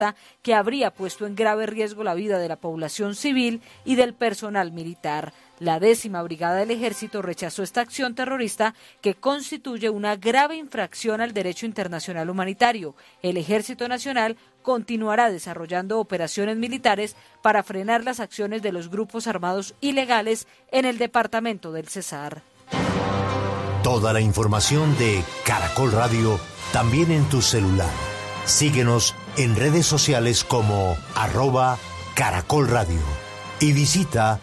que habría puesto en grave riesgo la vida de la población civil y del personal militar. La 10ª Brigada del Ejército rechazó esta acción terrorista que constituye una grave infracción al derecho internacional humanitario. El Ejército Nacional continuará desarrollando operaciones militares para frenar las acciones de los grupos armados ilegales en el departamento del Cesar. Toda la información de Caracol Radio también en tu celular. Síguenos en redes sociales como @Caracol Radio y visita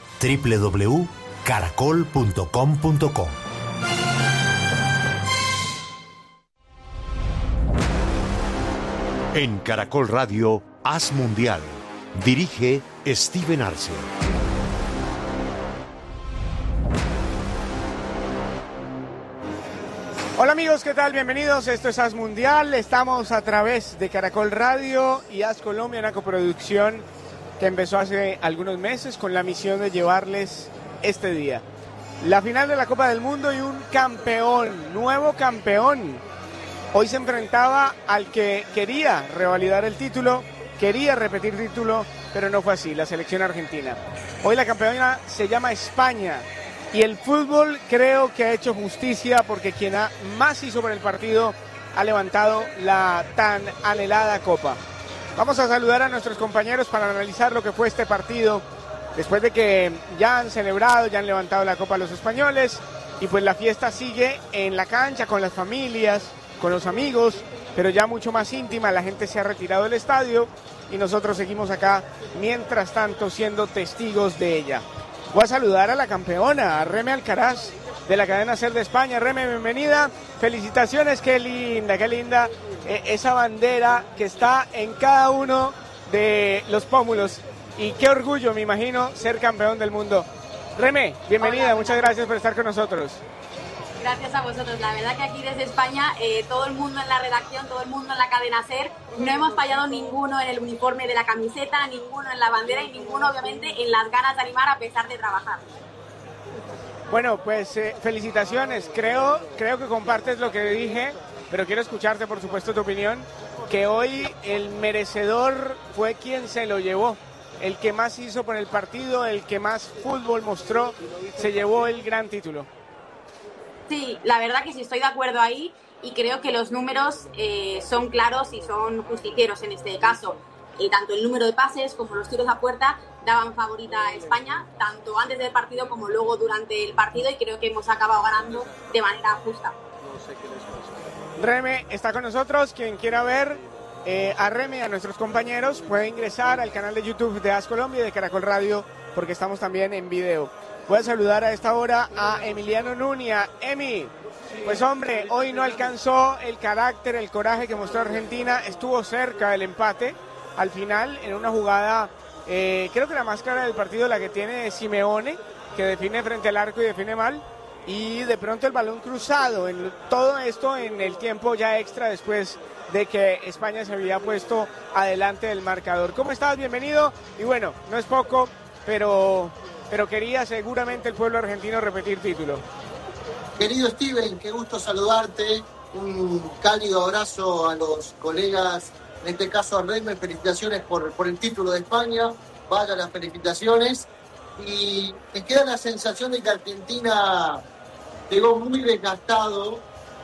www.caracol.com.co. En Caracol Radio, Haz Mundial. Dirige Steven Arce. Hola amigos, ¿qué tal? Bienvenidos, esto es Haz Mundial. Estamos a través de Caracol Radio y Haz Colombia, una coproducción que empezó hace algunos meses con la misión de llevarles este día la final de la Copa del Mundo y un campeón, nuevo campeón. Hoy se enfrentaba al que quería revalidar el título, quería repetir título, pero no fue así, la selección argentina. Hoy la campeona se llama España y el fútbol creo que ha hecho justicia porque quien más hizo por el partido ha levantado la tan anhelada copa. Vamos a saludar a nuestros compañeros para analizar lo que fue este partido, después de que ya han celebrado, ya han levantado la copa los españoles, y pues la fiesta sigue en la cancha, con las familias, con los amigos, pero ya mucho más íntima. La gente se ha retirado del estadio y nosotros seguimos acá, mientras tanto, siendo testigos de ella. Voy a saludar a la campeona, a Reme Alcaraz, de la cadena SER de España. Reme, bienvenida, felicitaciones, qué linda esa bandera que está en cada uno de los pómulos, y qué orgullo, me imagino, ser campeón del mundo. Reme, bienvenida. Hola, muchas gracias por estar con nosotros. Gracias a vosotros. La verdad que aquí desde España, todo el mundo en la redacción, todo el mundo en la cadena SER, no hemos fallado ninguno en el uniforme de la camiseta, ninguno en la bandera y ninguno obviamente en las ganas de animar a pesar de trabajar. Bueno, pues felicitaciones. Creo que compartes lo que dije, pero quiero escucharte, por supuesto, tu opinión, que hoy el merecedor fue quien se lo llevó. El que más hizo por el partido, el que más fútbol mostró, se llevó el gran título. Sí, la verdad que sí, estoy de acuerdo ahí y creo que los números son claros y son justicieros en este caso. Tanto el número de pases como los tiros a puerta daban favorita a España, tanto antes del partido como luego durante el partido, y creo que hemos acabado ganando de manera justa. Reme está con nosotros. Quien quiera ver a Reme y a nuestros compañeros puede ingresar al canal de YouTube de Haz Colombia y de Caracol Radio, porque estamos también en video. Voy a saludar a esta hora a Emiliano Nuña. Emi, pues hombre, hoy no alcanzó el carácter, el coraje que mostró Argentina. Estuvo cerca del empate al final en una jugada, creo que la más clara del partido, la que tiene Simeone, que define frente al arco y define mal, y de pronto el balón cruzado. En todo esto en el tiempo ya extra, después de que España se había puesto adelante del marcador. ¿Cómo estás? Bienvenido. Y bueno, no es poco, pero quería seguramente el pueblo argentino repetir título. Querido Steven, qué gusto saludarte. Un cálido abrazo a los colegas, en este caso a Reme. Felicitaciones por el título de España. Vaya las felicitaciones. Y me queda la sensación de que Argentina llegó muy desgastado.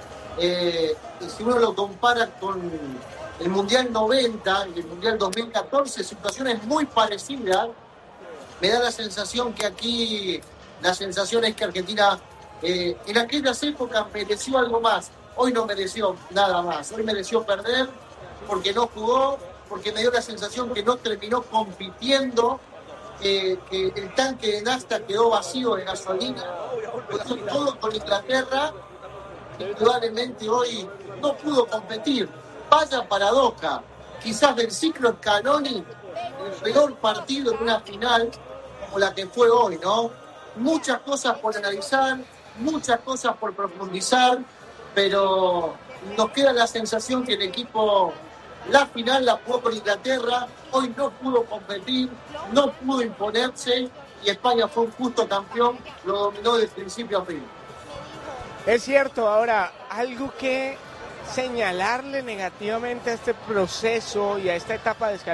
Si uno lo compara con el Mundial 90 y el Mundial 2014, situaciones muy parecidas. Me da la sensación que aquí, la sensación es que Argentina en aquellas épocas mereció algo más. Hoy no mereció nada más. Hoy mereció perder porque no jugó, porque me dio la sensación que no terminó compitiendo, que el tanque de nafta quedó vacío de gasolina. Todo con Inglaterra, indudablemente hoy no pudo competir. Vaya paradoja. Quizás del ciclo Scaloni, el peor partido en una final como la que fue hoy, ¿no? Muchas cosas por analizar, muchas cosas por profundizar, pero nos queda la sensación que el equipo, la final la jugó con Inglaterra, hoy no pudo competir, no pudo imponerse, y España fue un justo campeón, lo dominó de principio a fin. Es cierto. Ahora, algo que señalarle negativamente a este proceso y a esta etapa de escalada